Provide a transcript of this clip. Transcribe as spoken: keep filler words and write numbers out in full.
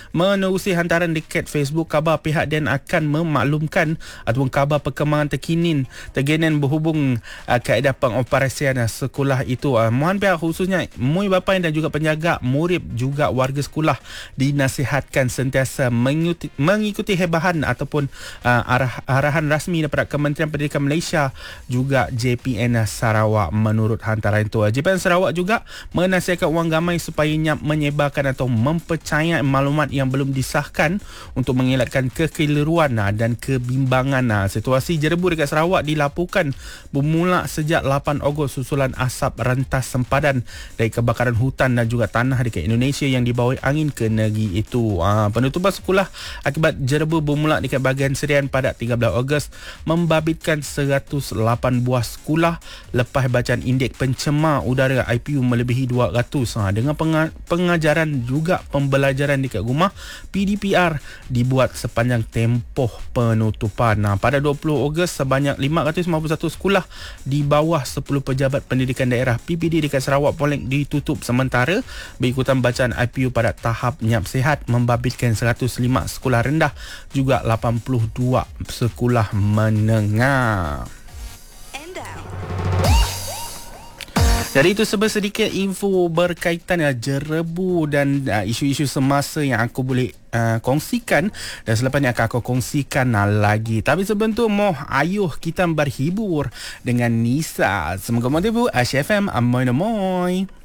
menerusi hantaran dekat Facebook khabar pihak Dian akan memaklumkan ataupun khabar perkembangan terkini terkini berhubung uh, kaedah pengoperasian uh, sekolah itu. Uh, mohon pihak khususnya Mui Bapai dan juga penjaga murid juga warga sekolah dinasihatkan sentiasa mengikuti, mengikuti hebahan ataupun uh, arah, arahan rasmi daripada Kementerian Pendidikan Malaysia juga J P N Sarawak. Menurut hantaran itu, J P N Sarawak juga menasihatkan wang gamai supaya nyap menyebarkan atau mempercayai maklumat yang belum disahkan untuk mengelakkan kekeliruan dan kebimbangan. Situasi jerebu dekat Sarawak dilaporkan bermula sejak lapan Ogos susulan asap rentas sempadan dari kebakaran hutan dan juga tanah dekat Indonesia yang dibawa angin ke negeri itu. Penutupan sekolah akibat jerebu bermula dekat bahagian Serian pada tiga belas Ogos membabitkan seratus lapan buah sekolah lepas bacaan indeks pencemar udara I P U melebihi dua ratus. Ha, dengan penga- pengajaran juga pembelajaran dekat rumah P D P R dibuat sepanjang tempoh penutupan. Ha, pada dua puluh Ogos sebanyak lima ratus lima puluh satu sekolah di bawah sepuluh pejabat pendidikan daerah P P D dekat Sarawak Polytechnic ditutup sementara berikutan bacaan I P U pada tahap nyap sihat membabitkan seratus lima sekolah rendah juga lapan puluh dua sekolah menengah. Jadi itu sebab sedikit info berkaitan uh, jerebu dan uh, isu-isu semasa yang aku boleh uh, kongsikan, dan selepas ni akan aku kongsikan uh, lagi. Tapi sebelum tu moh ayuh kita berhibur dengan Nisa. Semoga motivasi Asia F M amoy amoy.